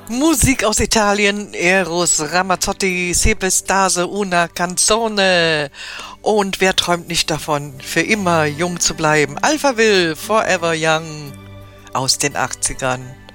Musik aus Italien, Eros Ramazzotti, Sempre stase una canzone. Und wer träumt nicht davon, für immer jung zu bleiben? Alphaville, Forever Young aus den 80ern.